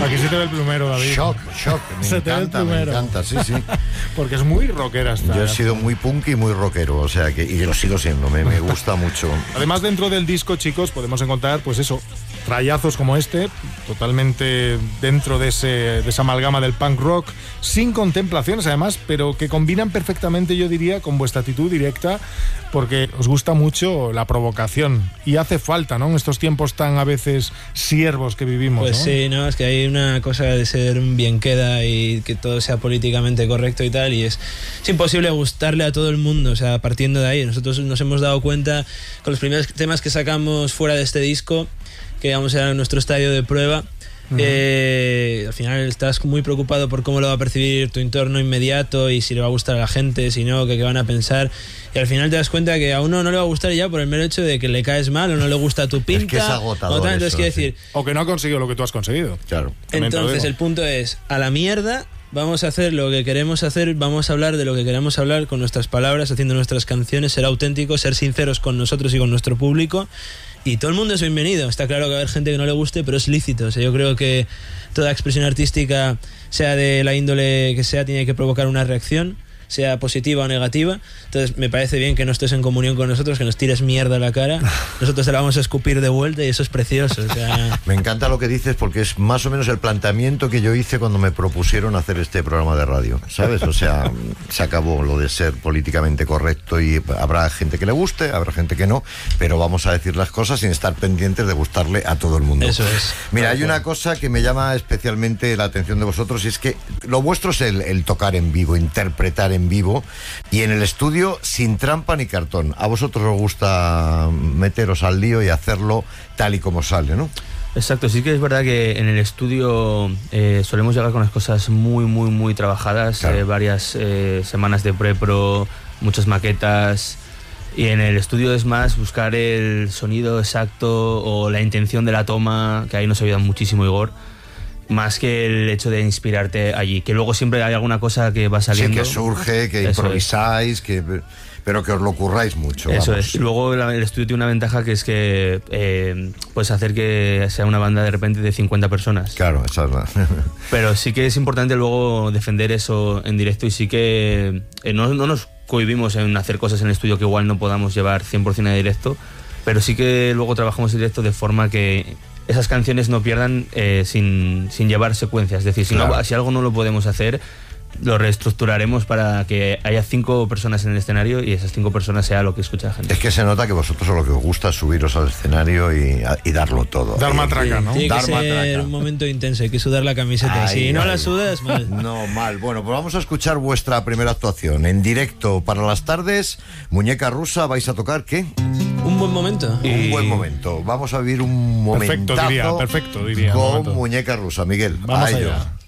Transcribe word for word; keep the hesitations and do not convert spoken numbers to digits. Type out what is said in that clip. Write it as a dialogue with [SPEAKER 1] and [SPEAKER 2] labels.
[SPEAKER 1] Aquí se te ve el plumero, David.
[SPEAKER 2] Shock, shock. Me
[SPEAKER 1] Se te ve el
[SPEAKER 2] encanta, me
[SPEAKER 1] plumero.
[SPEAKER 2] encanta, sí, sí.
[SPEAKER 1] Porque es muy rockera esta.
[SPEAKER 2] Yo he sido muy punk y muy rockero, o sea que, y lo sigo siendo, me, me gusta mucho.
[SPEAKER 1] Además, dentro del disco, chicos, podemos encontrar, pues eso, trallazos como este, totalmente dentro de, ese, de esa amalgama del punk rock, sin contemplaciones además, pero que combinan perfectamente, yo diría, con vuestra actitud directa, porque os gusta mucho la provocación y hace falta, ¿no? En estos tiempos tan a veces siervos que vivimos,
[SPEAKER 3] Pues
[SPEAKER 1] ¿no?
[SPEAKER 3] sí, no, es que hay una cosa de ser un bien queda y que todo sea políticamente correcto y tal, y es, es imposible gustarle a todo el mundo, o sea, partiendo de ahí. Nosotros nos hemos dado cuenta con los primeros temas que sacamos fuera de este disco, que digamos era nuestro estadio de prueba. Uh-huh. Eh, al final estás muy preocupado por cómo lo va a percibir tu entorno inmediato y si le va a gustar a la gente, si no, que qué van a pensar, y al final te das cuenta que a uno no le va a gustar ya por el mero hecho de que le caes mal o no le gusta tu pinta.
[SPEAKER 2] Es que es agotador
[SPEAKER 3] o tal, entonces,
[SPEAKER 2] eso,
[SPEAKER 3] quiero
[SPEAKER 2] sí.
[SPEAKER 3] decir,
[SPEAKER 1] o que no ha conseguido lo que tú has conseguido.
[SPEAKER 2] Claro.
[SPEAKER 3] Entonces el punto es, a la mierda, vamos a hacer lo que queremos hacer, vamos a hablar de lo que queremos hablar con nuestras palabras, haciendo nuestras canciones, ser auténticos, ser sinceros con nosotros y con nuestro público. Y todo el mundo es bienvenido. Está claro que va a haber gente que no le guste, pero es lícito. O sea, yo creo que toda expresión artística, sea de la índole que sea, tiene que provocar una reacción, sea positiva o negativa. Entonces me parece bien que no estés en comunión con nosotros, que nos tires mierda a la cara. Nosotros te la vamos a escupir de vuelta y eso es precioso. O sea...
[SPEAKER 2] Me encanta lo que dices porque es más o menos el planteamiento que yo hice cuando me propusieron hacer este programa de radio, ¿sabes? O sea, se acabó lo de ser políticamente correcto y habrá gente que le guste, habrá gente que no, pero vamos a decir las cosas sin estar pendientes de gustarle a todo el mundo.
[SPEAKER 3] Eso es.
[SPEAKER 2] Mira, hay una cosa que me llama especialmente la atención de vosotros y es que lo vuestro es el, el tocar en vivo, interpretar en vivo y en el estudio sin trampa ni cartón. A vosotros os gusta meteros al lío y hacerlo tal y como sale, ¿no?
[SPEAKER 4] Exacto, sí que es verdad que en el estudio eh, solemos llegar con las cosas muy, muy, muy trabajadas, claro. eh, varias eh, semanas de pre-pro, muchas maquetas, y en el estudio es más buscar el sonido exacto o la intención de la toma, que ahí nos ayuda muchísimo Igor, más que el hecho de inspirarte allí, que luego siempre hay alguna cosa que va saliendo.
[SPEAKER 2] Sí, que surge, que Eso improvisáis, es. que... pero que os lo curráis mucho.
[SPEAKER 4] Eso
[SPEAKER 2] vamos.
[SPEAKER 4] es. Y luego el estudio tiene una ventaja que es que eh, puedes hacer que sea una banda de repente de cincuenta personas.
[SPEAKER 2] Claro, esa es la...
[SPEAKER 4] Pero sí que es importante luego defender eso en directo y sí que eh, no, no nos cohibimos en hacer cosas en el estudio que igual no podamos llevar cien por ciento a directo, pero sí que luego trabajamos en directo de forma que esas canciones no pierdan eh, sin, sin llevar secuencias. Es decir, si, claro. no, si algo no lo podemos hacer, lo reestructuraremos para que haya cinco personas en el escenario y esas cinco personas sea lo que escucha la gente.
[SPEAKER 2] Es que se nota que vosotros lo que os gusta es subiros al escenario y, y darlo todo.
[SPEAKER 1] Dar matraca, ¿no?
[SPEAKER 3] Tiene
[SPEAKER 2] Dar
[SPEAKER 3] que ser
[SPEAKER 2] matraca.
[SPEAKER 3] Un momento intenso, hay que sudar la camiseta.
[SPEAKER 2] Ay,
[SPEAKER 3] si no
[SPEAKER 2] ay.
[SPEAKER 3] la sudas, mal.
[SPEAKER 2] No, mal. Bueno, pues vamos a escuchar vuestra primera actuación en directo para las tardes. Muñeca Rusa, ¿vais a tocar qué?
[SPEAKER 3] Un buen momento.
[SPEAKER 2] Y... Un buen momento. Vamos a vivir un momentazo
[SPEAKER 1] perfecto, diría, perfecto, diría,
[SPEAKER 2] con
[SPEAKER 1] momento.
[SPEAKER 2] Muñeca Rusa. Miguel,
[SPEAKER 1] vamos
[SPEAKER 2] a ello.
[SPEAKER 1] allá.